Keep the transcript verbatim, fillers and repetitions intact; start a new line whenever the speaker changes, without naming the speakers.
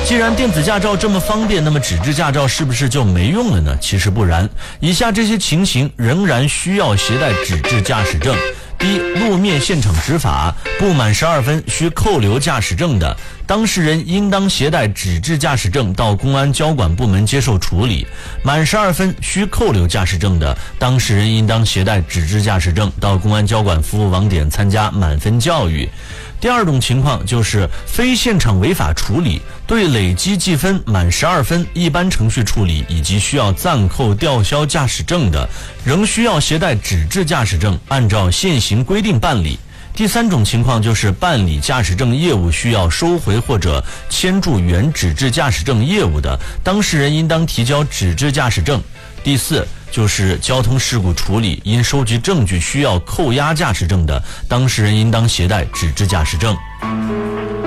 既然电子驾照这么方便，那么纸质驾照是不是就没用了呢？其实不然，以下这些情形仍然需要携带纸质驾驶证。第一，路面现场执法，不满十二分需扣留驾驶证的，当事人应当携带纸质驾驶证到公安交管部门接受处理；满十二分需扣留驾驶证的，当事人应当携带纸质驾驶证到公安交管服务网点参加满分教育。第二种情况就是非现场违法处理，对累积记分满十二分一般程序处理以及需要暂扣吊销驾驶证的，仍需要携带纸质驾驶证，按照现行规定办理。第三种情况就是办理驾驶证业务需要收回或者签注原纸质驾驶证业务的，当事人应当提交纸质驾驶证。第四，就是交通事故处理因收集证据需要扣押驾驶证的，当事人应当携带纸质驾驶证。